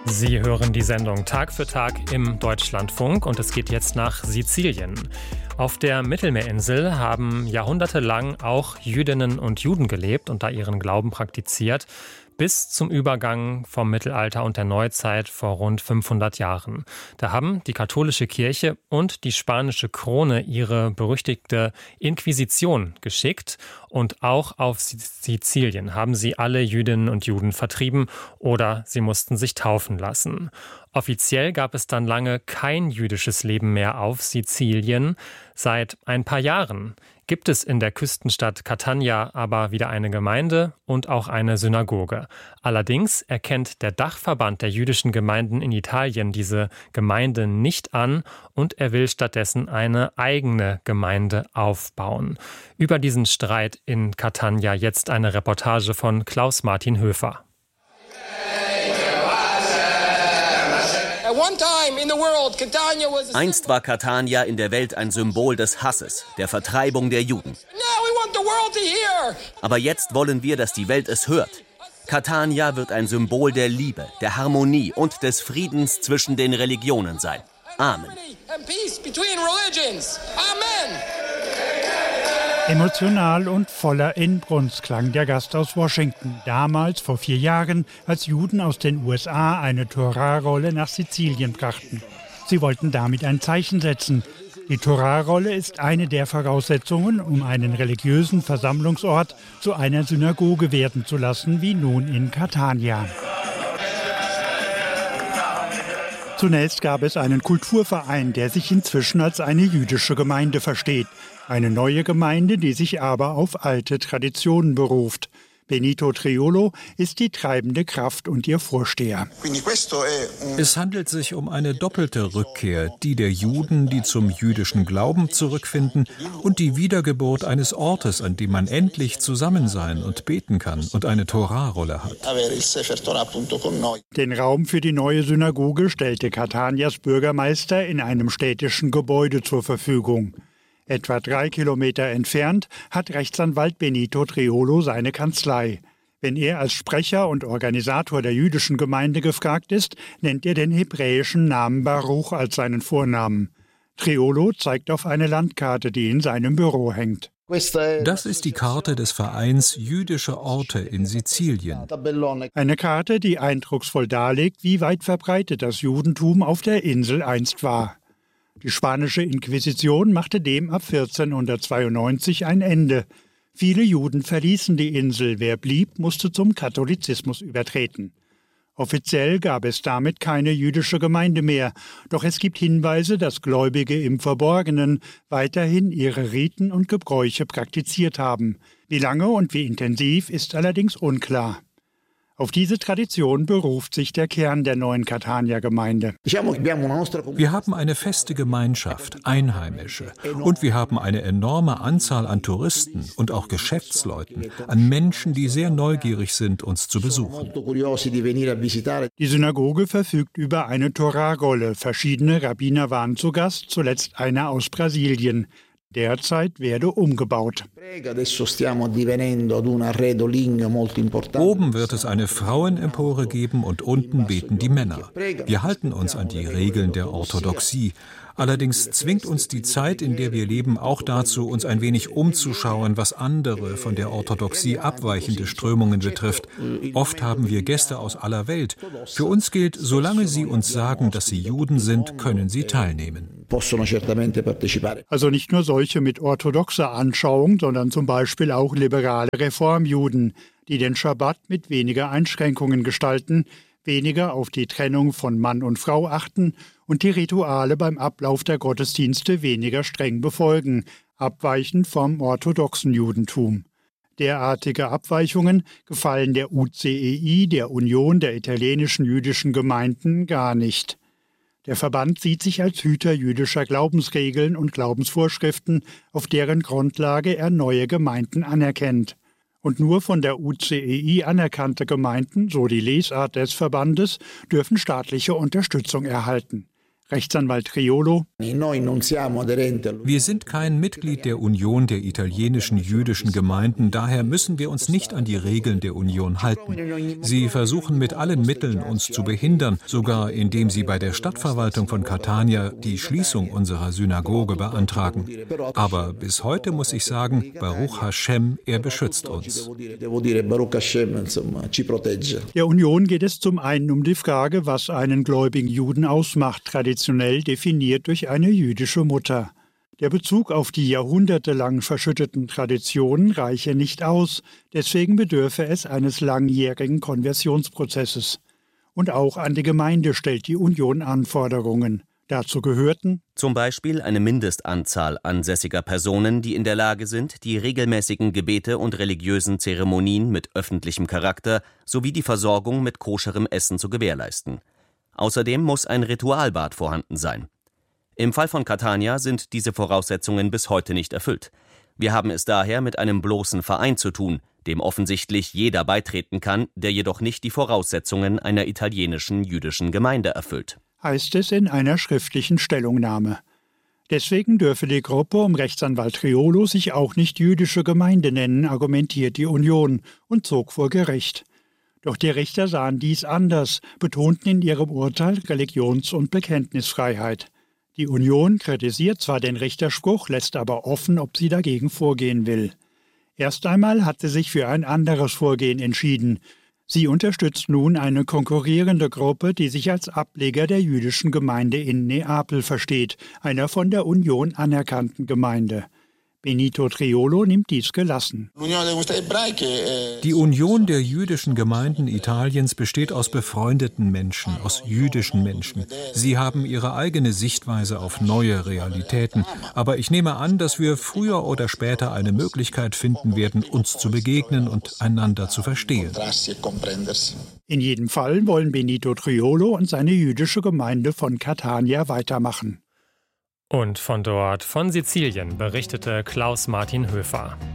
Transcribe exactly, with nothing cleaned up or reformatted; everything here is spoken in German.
Sie hören die Sendung Tag für Tag im Deutschlandfunk und es geht jetzt nach Sizilien. Auf der Mittelmeerinsel haben jahrhundertelang auch Jüdinnen und Juden gelebt und da ihren Glauben praktiziert, bis zum Übergang vom Mittelalter und der Neuzeit vor rund fünfhundert Jahren. Da haben die katholische Kirche und die spanische Krone ihre berüchtigte Inquisition geschickt und auch auf Sizilien haben sie alle Jüdinnen und Juden vertrieben oder sie mussten sich taufen lassen. Offiziell gab es dann lange kein jüdisches Leben mehr auf Sizilien. Seit ein paar Jahren gibt es in der Küstenstadt Catania aber wieder eine Gemeinde und auch eine Synagoge. Allerdings erkennt der Dachverband der jüdischen Gemeinden in Italien diese Gemeinde nicht an und er will stattdessen eine eigene Gemeinde aufbauen. Über diesen Streit in Catania jetzt eine Reportage von Klaus-Martin Höfer. Einst war Catania in der Welt ein Symbol des Hasses, der Vertreibung der Juden. Aber jetzt wollen wir, dass die Welt es hört. Catania wird ein Symbol der Liebe, der Harmonie und des Friedens zwischen den Religionen sein. Amen. Emotional und voller Inbrunst klang der Gast aus Washington, damals vor vier Jahren, als Juden aus den U S A eine Torahrolle nach Sizilien brachten. Sie wollten damit ein Zeichen setzen. Die Torahrolle ist eine der Voraussetzungen, um einen religiösen Versammlungsort zu einer Synagoge werden zu lassen, wie nun in Catania. Zunächst gab es einen Kulturverein, der sich inzwischen als eine jüdische Gemeinde versteht. Eine neue Gemeinde, die sich aber auf alte Traditionen beruft. Benito Triolo ist die treibende Kraft und ihr Vorsteher. Es handelt sich um eine doppelte Rückkehr, die der Juden, die zum jüdischen Glauben zurückfinden, und die Wiedergeburt eines Ortes, an dem man endlich zusammen sein und beten kann und eine Torahrolle hat. Den Raum für die neue Synagoge stellte Catanias Bürgermeister in einem städtischen Gebäude zur Verfügung. Etwa drei Kilometer entfernt hat Rechtsanwalt Benito Triolo seine Kanzlei. Wenn er als Sprecher und Organisator der jüdischen Gemeinde gefragt ist, nennt er den hebräischen Namen Baruch als seinen Vornamen. Triolo zeigt auf eine Landkarte, die in seinem Büro hängt. Das ist die Karte des Vereins Jüdische Orte in Sizilien. Eine Karte, die eindrucksvoll darlegt, wie weit verbreitet das Judentum auf der Insel einst war. Die spanische Inquisition machte dem ab vierzehnhundertzweiundneunzig ein Ende. Viele Juden verließen die Insel, wer blieb, musste zum Katholizismus übertreten. Offiziell gab es damit keine jüdische Gemeinde mehr, doch es gibt Hinweise, dass Gläubige im Verborgenen weiterhin ihre Riten und Gebräuche praktiziert haben. Wie lange und wie intensiv ist allerdings unklar. Auf diese Tradition beruft sich der Kern der neuen Catania-Gemeinde. Wir haben eine feste Gemeinschaft, Einheimische. Und wir haben eine enorme Anzahl an Touristen und auch Geschäftsleuten, an Menschen, die sehr neugierig sind, uns zu besuchen. Die Synagoge verfügt über eine Torahrolle. Verschiedene Rabbiner waren zu Gast, zuletzt einer aus Brasilien. Derzeit werde umgebaut. Oben wird es eine Frauenempore geben und unten beten die Männer. Wir halten uns an die Regeln der Orthodoxie. Allerdings zwingt uns die Zeit, in der wir leben, auch dazu, uns ein wenig umzuschauen, was andere von der Orthodoxie abweichende Strömungen betrifft. Oft haben wir Gäste aus aller Welt. Für uns gilt, solange sie uns sagen, dass sie Juden sind, können sie teilnehmen. Also nicht nur solche mit orthodoxer Anschauung, sondern zum Beispiel auch liberale Reformjuden, die den Schabbat mit weniger Einschränkungen gestalten, weniger auf die Trennung von Mann und Frau achten und die Rituale beim Ablauf der Gottesdienste weniger streng befolgen, abweichend vom orthodoxen Judentum. Derartige Abweichungen gefallen der U C E I, der Union der italienischen jüdischen Gemeinden, gar nicht. Der Verband sieht sich als Hüter jüdischer Glaubensregeln und Glaubensvorschriften, auf deren Grundlage er neue Gemeinden anerkennt. Und nur von der U C E I anerkannte Gemeinden, so die Lesart des Verbandes, dürfen staatliche Unterstützung erhalten. Rechtsanwalt Triolo: Wir sind kein Mitglied der Union der italienischen jüdischen Gemeinden, daher müssen wir uns nicht an die Regeln der Union halten. Sie versuchen mit allen Mitteln, uns zu behindern, sogar indem sie bei der Stadtverwaltung von Catania die Schließung unserer Synagoge beantragen. Aber bis heute muss ich sagen, Baruch Hashem, er beschützt uns. Der Union geht es zum einen um die Frage, was einen gläubigen Juden ausmacht, traditionell definiert durch eine jüdische Mutter. Der Bezug auf die jahrhundertelang verschütteten Traditionen reiche nicht aus, deswegen bedürfe es eines langjährigen Konversionsprozesses. Und auch an die Gemeinde stellt die Union Anforderungen. Dazu gehörten zum Beispiel eine Mindestanzahl ansässiger Personen, die in der Lage sind, die regelmäßigen Gebete und religiösen Zeremonien mit öffentlichem Charakter sowie die Versorgung mit koscherem Essen zu gewährleisten. Außerdem muss ein Ritualbad vorhanden sein. Im Fall von Catania sind diese Voraussetzungen bis heute nicht erfüllt. Wir haben es daher mit einem bloßen Verein zu tun, dem offensichtlich jeder beitreten kann, der jedoch nicht die Voraussetzungen einer italienischen jüdischen Gemeinde erfüllt, heißt es in einer schriftlichen Stellungnahme. Deswegen dürfe die Gruppe um Rechtsanwalt Triolo sich auch nicht jüdische Gemeinde nennen, argumentiert die Union und zog vor Gericht. Doch die Richter sahen dies anders, betonten in ihrem Urteil Religions- und Bekenntnisfreiheit. Die Union kritisiert zwar den Richterspruch, lässt aber offen, ob sie dagegen vorgehen will. Erst einmal hat sie sich für ein anderes Vorgehen entschieden. Sie unterstützt nun eine konkurrierende Gruppe, die sich als Ableger der jüdischen Gemeinde in Neapel versteht, einer von der Union anerkannten Gemeinde. Benito Triolo nimmt dies gelassen. Die Union der jüdischen Gemeinden Italiens besteht aus befreundeten Menschen, aus jüdischen Menschen. Sie haben ihre eigene Sichtweise auf neue Realitäten. Aber ich nehme an, dass wir früher oder später eine Möglichkeit finden werden, uns zu begegnen und einander zu verstehen. In jedem Fall wollen Benito Triolo und seine jüdische Gemeinde von Catania weitermachen. Und von dort, von Sizilien, berichtete Klaus-Martin Höfer.